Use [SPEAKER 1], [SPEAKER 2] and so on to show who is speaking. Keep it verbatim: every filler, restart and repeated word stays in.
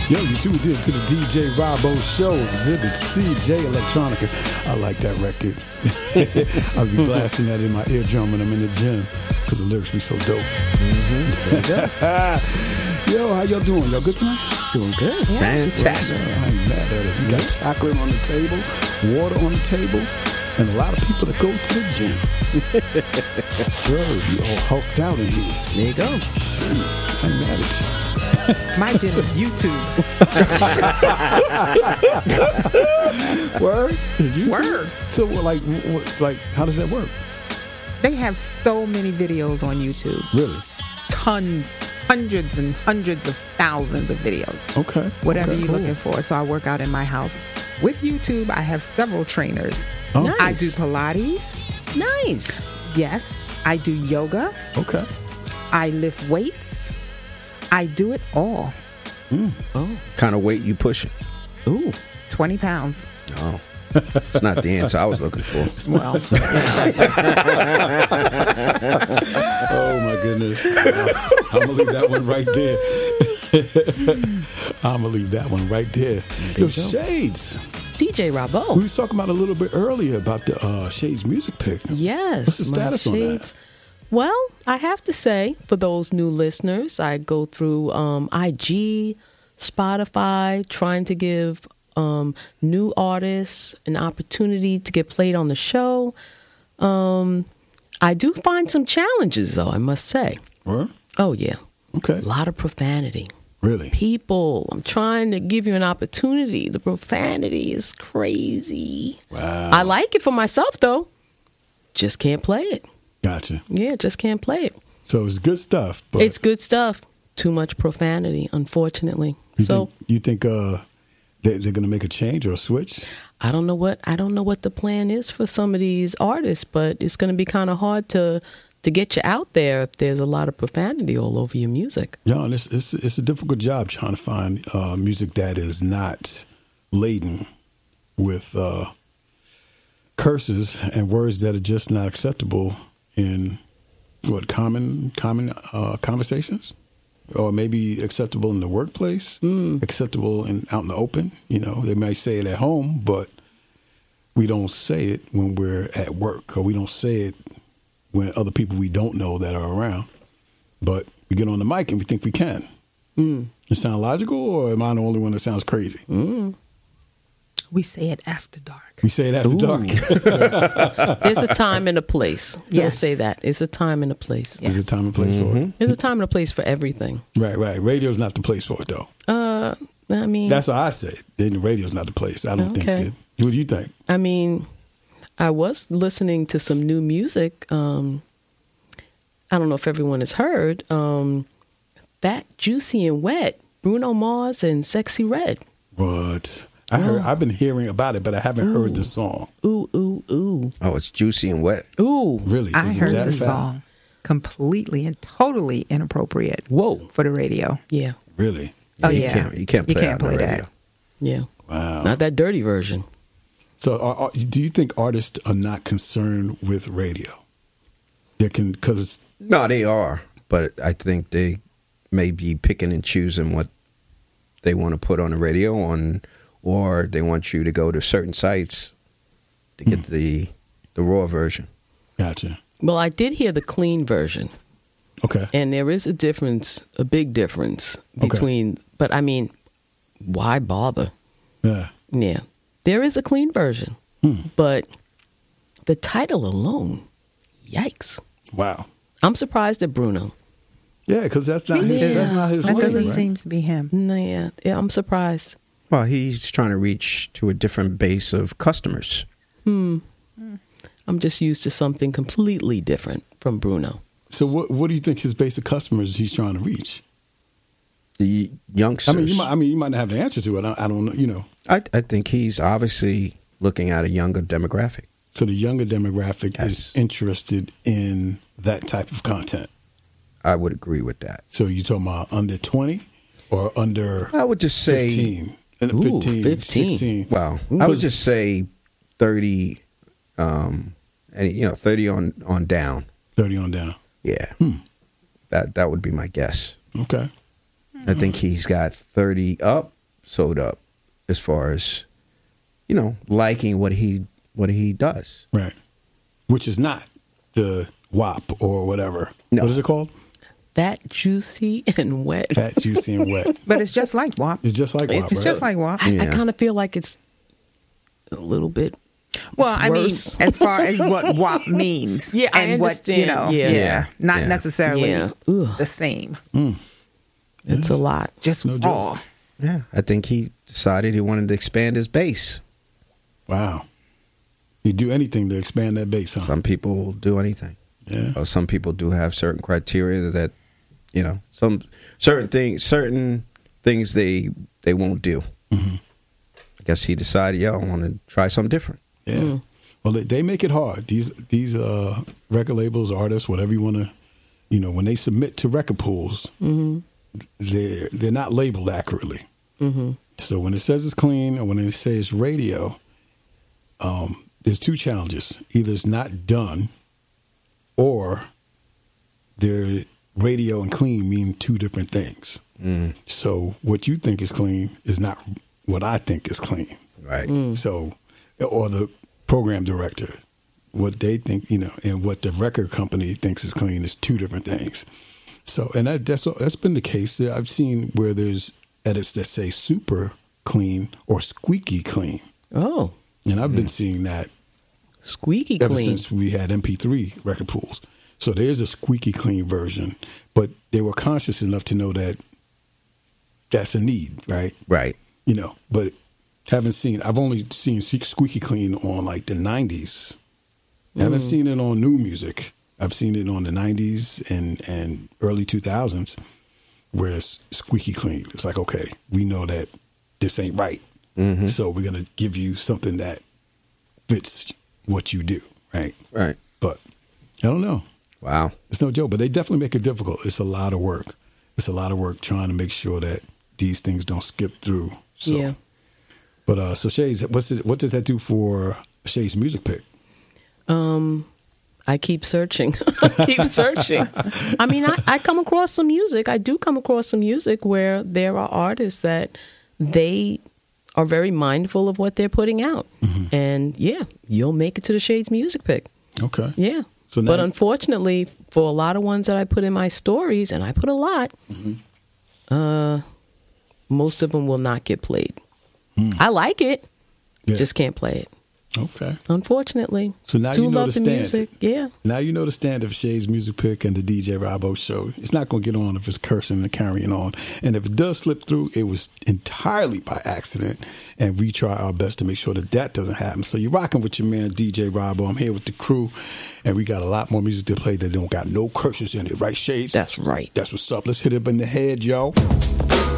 [SPEAKER 1] Yo, you tuned in to the D J Robbo Show, Exhibit C J Electronica. I like that record. I'll be blasting that in my eardrum when I'm in the gym because the lyrics be so dope. Mm-hmm. Yo, how y'all doing? Y'all good tonight?
[SPEAKER 2] Doing good.
[SPEAKER 3] Yeah.
[SPEAKER 2] Fantastic.
[SPEAKER 1] Well, I ain't mad at it. You got chocolate on the table, water on the table, and a lot of people that go to the gym. Bro, you all hulked out in here.
[SPEAKER 2] There you go.
[SPEAKER 1] Shoot, I ain't mad at you.
[SPEAKER 3] My gym is YouTube.
[SPEAKER 1] Word? Is you
[SPEAKER 3] Word.
[SPEAKER 1] So, like, what, like, how does that work?
[SPEAKER 3] They have so many videos on YouTube.
[SPEAKER 1] Really?
[SPEAKER 3] Tons, hundreds and hundreds of thousands of videos.
[SPEAKER 1] Okay.
[SPEAKER 3] Whatever
[SPEAKER 1] okay,
[SPEAKER 3] you're
[SPEAKER 1] cool.
[SPEAKER 3] looking for. So I work out in my house. With YouTube, I have several trainers.
[SPEAKER 1] Oh.
[SPEAKER 2] Nice.
[SPEAKER 3] I do Pilates.
[SPEAKER 2] Nice.
[SPEAKER 3] Yes. I do yoga.
[SPEAKER 1] Okay.
[SPEAKER 3] I lift weights. I do it all.
[SPEAKER 1] Mm.
[SPEAKER 2] Oh.
[SPEAKER 4] Kind of weight you pushing?
[SPEAKER 2] Ooh.
[SPEAKER 3] twenty pounds.
[SPEAKER 4] Oh, it's not the answer I was looking for.
[SPEAKER 3] Well,
[SPEAKER 1] Oh, my goodness. I'm going to leave that one right there. I'm going to leave that one right there. Yo, Shades.
[SPEAKER 2] D J Robbo.
[SPEAKER 1] We were talking about a little bit earlier about the uh, Shades music pick.
[SPEAKER 2] Yes.
[SPEAKER 1] What's the
[SPEAKER 2] my
[SPEAKER 1] status on
[SPEAKER 2] shades.
[SPEAKER 1] that?
[SPEAKER 2] Well, I have to say, for those new listeners, I go through um, I G, Spotify, trying to give um, new artists an opportunity to get played on the show. Um, I do find some challenges, though, I must say.
[SPEAKER 1] Huh?
[SPEAKER 2] Oh, yeah.
[SPEAKER 1] Okay.
[SPEAKER 2] A lot of profanity.
[SPEAKER 1] Really?
[SPEAKER 2] People, I'm trying to give you an opportunity. The profanity is crazy.
[SPEAKER 1] Wow.
[SPEAKER 2] I like it for myself, though. Just can't play it.
[SPEAKER 1] Gotcha.
[SPEAKER 2] Yeah, just can't play it.
[SPEAKER 1] So it's good stuff. But
[SPEAKER 2] It's good stuff. Too much profanity, unfortunately.
[SPEAKER 1] you
[SPEAKER 2] So
[SPEAKER 1] think, you think uh, they, they're going to make a change or a switch?
[SPEAKER 2] I don't know what I don't know what the plan is for some of these artists, but it's going to be kind of hard to to get you out there if there's a lot of profanity all over your music.
[SPEAKER 1] Yeah, and it's, it's, it's a difficult job trying to find uh, music that is not laden with uh, curses and words that are just not acceptable in what common common uh, conversations, or maybe acceptable in the workplace, mm. acceptable in out in the open. You know, they might say it at home, but we don't say it when we're at work, or we don't say it when other people we don't know that are around. But we get on the mic and we think we can. Mm. It sound logical, or am I the only one that sounds crazy?
[SPEAKER 2] Mm.
[SPEAKER 3] we say it after dark.
[SPEAKER 1] We say it after
[SPEAKER 2] Ooh.
[SPEAKER 1] dark.
[SPEAKER 2] Yes. There's a time and a place. Let's
[SPEAKER 3] Yes.
[SPEAKER 2] say that. It's a time and a place.
[SPEAKER 3] Yes.
[SPEAKER 1] There's a time and place for it.
[SPEAKER 2] There's a time and a place for everything.
[SPEAKER 1] Right, right. Radio's not the place for it, though.
[SPEAKER 2] Uh, I mean,
[SPEAKER 1] That's what I say. Then radio's not the place. I don't think
[SPEAKER 2] Okay.
[SPEAKER 1] that. What do you think?
[SPEAKER 2] I mean, I was listening to some new music. Um, I don't know if everyone has heard. Um, Fat, Juicy, and Wet. Bruno Mars and Sexy Red.
[SPEAKER 1] What? I heard. I've been hearing about it, but I haven't
[SPEAKER 2] Ooh.
[SPEAKER 1] heard the song.
[SPEAKER 2] Ooh, ooh, ooh.
[SPEAKER 4] Oh, it's juicy and wet.
[SPEAKER 2] Ooh.
[SPEAKER 1] Really?
[SPEAKER 3] I
[SPEAKER 1] Is it
[SPEAKER 3] heard
[SPEAKER 1] that
[SPEAKER 3] the
[SPEAKER 1] fat?
[SPEAKER 3] song completely and totally inappropriate
[SPEAKER 2] Whoa.
[SPEAKER 3] for the radio.
[SPEAKER 2] Yeah.
[SPEAKER 1] Really?
[SPEAKER 3] Oh
[SPEAKER 4] you
[SPEAKER 3] yeah,
[SPEAKER 4] Can't, you can't play,
[SPEAKER 3] you can't
[SPEAKER 4] that on
[SPEAKER 3] play
[SPEAKER 4] the
[SPEAKER 3] that.
[SPEAKER 4] radio.
[SPEAKER 2] Yeah.
[SPEAKER 1] Wow.
[SPEAKER 2] Not that dirty version.
[SPEAKER 1] So, are, are, do you think artists are not concerned with radio? They can, because it's
[SPEAKER 4] No, they are, but I think they may be picking and choosing what they want to put on the radio, on, or they want you to go to certain sites to get
[SPEAKER 1] Mm.
[SPEAKER 4] the the raw version.
[SPEAKER 1] gotcha.
[SPEAKER 2] Well, I did hear the clean version.
[SPEAKER 1] Okay.
[SPEAKER 2] And there is a difference, a big difference
[SPEAKER 1] Okay.
[SPEAKER 2] between, but I mean, why bother?
[SPEAKER 1] Yeah.
[SPEAKER 2] Yeah. There is a clean version,
[SPEAKER 1] Hmm.
[SPEAKER 2] but the title alone, yikes.
[SPEAKER 1] Wow.
[SPEAKER 2] I'm surprised at Bruno.
[SPEAKER 1] Yeah, because that's not his.
[SPEAKER 2] Yeah.
[SPEAKER 1] That's not his
[SPEAKER 3] That
[SPEAKER 1] lane,
[SPEAKER 3] doesn't
[SPEAKER 1] right?
[SPEAKER 3] seem to be him.
[SPEAKER 2] No, yeah, yeah, I'm surprised.
[SPEAKER 4] Well, he's trying to reach to a different base of customers.
[SPEAKER 2] Hmm. I'm just used to something completely different from Bruno.
[SPEAKER 1] So, what what do you think his basic customers he's trying to reach?
[SPEAKER 4] The youngsters.
[SPEAKER 1] I mean, you might. I mean, you might not have the answer to it. I, I don't know. You know.
[SPEAKER 4] I, I think he's obviously looking at a younger demographic.
[SPEAKER 1] So the younger demographic
[SPEAKER 4] Yes.
[SPEAKER 1] is interested in that type of content.
[SPEAKER 4] I would agree with that.
[SPEAKER 1] So you talking about under twenty or under
[SPEAKER 4] I would just say,
[SPEAKER 1] fifteen? And
[SPEAKER 2] Ooh,
[SPEAKER 1] fifteen,
[SPEAKER 2] fifteen.
[SPEAKER 1] sixteen.
[SPEAKER 4] well, I would just say thirty, um, and you know, thirty on, on down.
[SPEAKER 1] thirty on down.
[SPEAKER 4] Yeah,
[SPEAKER 1] Hmm.
[SPEAKER 4] that that would be my guess.
[SPEAKER 1] Okay.
[SPEAKER 4] I think he's got thirty up sewed up as far as, you know, liking what he what he does.
[SPEAKER 1] Right. Which is not the W A P or whatever.
[SPEAKER 4] No.
[SPEAKER 1] What is it called?
[SPEAKER 2] Fat, juicy, and wet.
[SPEAKER 1] Fat, juicy, and wet.
[SPEAKER 3] But it's just like W A P.
[SPEAKER 1] It's just like W A P,
[SPEAKER 3] It's
[SPEAKER 1] right?
[SPEAKER 3] just like W A P.
[SPEAKER 2] I,
[SPEAKER 4] Yeah.
[SPEAKER 2] I kind of feel like it's a little bit.
[SPEAKER 3] Well, I mean,
[SPEAKER 2] worse.
[SPEAKER 3] as far as what W A P means.
[SPEAKER 2] Yeah, I
[SPEAKER 3] and What, you
[SPEAKER 2] understand.
[SPEAKER 3] know,
[SPEAKER 2] Yeah.
[SPEAKER 4] Yeah.
[SPEAKER 3] Not
[SPEAKER 4] Yeah.
[SPEAKER 3] necessarily
[SPEAKER 2] Yeah. Ugh.
[SPEAKER 3] the same.
[SPEAKER 2] It's a lot.
[SPEAKER 3] Just
[SPEAKER 1] No joke.
[SPEAKER 3] raw.
[SPEAKER 4] Yeah, I think he decided he wanted to expand his base.
[SPEAKER 1] Wow. You do anything to expand that base, huh?
[SPEAKER 4] Some people do anything.
[SPEAKER 1] Yeah.
[SPEAKER 4] Or some people do have certain criteria that, you know, some certain things, certain things they they won't do.
[SPEAKER 1] Mhm.
[SPEAKER 4] I guess he decided, yeah, I want to try something different.
[SPEAKER 1] Yeah.
[SPEAKER 2] Mm.
[SPEAKER 1] Well, they, they make it hard. These these uh, record labels, artists, whatever you want to, you know, when they submit to record pools,
[SPEAKER 2] Mm-hmm.
[SPEAKER 1] they're they're not labeled accurately.
[SPEAKER 2] Mm-hmm.
[SPEAKER 1] So when it says it's clean or when they say it's radio, um, there's two challenges. Either it's not done, or their radio and clean mean two different things.
[SPEAKER 4] Mm,
[SPEAKER 1] So what you think is clean is not what I think is clean.
[SPEAKER 4] right.
[SPEAKER 1] So, or the program director, what they think, you know, and what the record company thinks is clean is two different things. So, and that, that's that's been the case. I've seen where there's edits that say super clean or squeaky clean,
[SPEAKER 2] Oh,
[SPEAKER 1] and I've been seeing that
[SPEAKER 2] squeaky
[SPEAKER 1] ever
[SPEAKER 2] clean.
[SPEAKER 1] since we had M P three record pools. So there's a squeaky clean version, but they were conscious enough to know that that's a need, right?
[SPEAKER 4] Right.
[SPEAKER 1] You know, but haven't seen. I've only seen squeaky clean on like the nineties. Haven't seen it on new music. I've seen it on the nineties and and early two thousands, where it's squeaky clean. It's like, okay, we know that this ain't right,
[SPEAKER 4] Mm-hmm.
[SPEAKER 1] so we're gonna give you something that fits what you do, right?
[SPEAKER 4] Right.
[SPEAKER 1] But I don't know.
[SPEAKER 4] Wow.
[SPEAKER 1] It's no joke, but they definitely make it difficult. It's a lot of work. It's a lot of work trying to make sure that these things don't skip through. So,
[SPEAKER 2] Yeah.
[SPEAKER 1] But uh, so Shay's, what's it, what does that do for Shay's music pick?
[SPEAKER 2] Um, I keep searching. I keep searching. I mean, I, I come across some music. I do come across some music where there are artists that they are very mindful of what they're putting out.
[SPEAKER 1] Mm-hmm.
[SPEAKER 2] And yeah, you'll make it to the Shades music pick.
[SPEAKER 1] Okay.
[SPEAKER 2] Yeah.
[SPEAKER 1] So now,
[SPEAKER 2] But unfortunately, for a lot of ones that I put in my stories, and I put a lot,
[SPEAKER 1] Mm-hmm.
[SPEAKER 2] uh, most of them will not get played.
[SPEAKER 1] Mm.
[SPEAKER 2] I like it,
[SPEAKER 1] Yeah.
[SPEAKER 2] just can't play it.
[SPEAKER 1] Okay.
[SPEAKER 2] Unfortunately.
[SPEAKER 1] So now
[SPEAKER 2] Do
[SPEAKER 1] you know
[SPEAKER 2] love
[SPEAKER 1] the
[SPEAKER 2] the
[SPEAKER 1] standard.
[SPEAKER 2] music. Yeah.
[SPEAKER 1] Now you know the standard of Shay's music pick and the D J Robbo show. It's not going to get on if it's cursing and carrying on. And if it does slip through, it was entirely by accident. And we try our best to make sure that that doesn't happen. So you're rocking with your man D J Robbo. I'm here with the crew. And we got a lot more music to play that don't got no curses in it. Right, Shades?
[SPEAKER 2] That's right.
[SPEAKER 1] That's what's up. Let's hit it up in the head, yo.